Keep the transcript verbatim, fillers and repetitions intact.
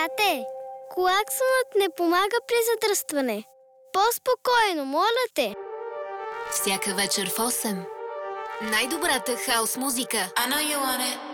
Тате, клаксонът не помага при задръстване. По-спокойно, моля те. Всяка вечер в осем. Най-добрата хаус музика. I know you want it.